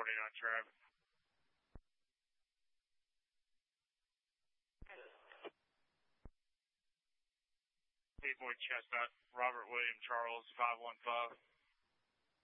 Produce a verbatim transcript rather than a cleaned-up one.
forty-nine traffic. Eight Boy Chestnut, Robert William Charles, five one five.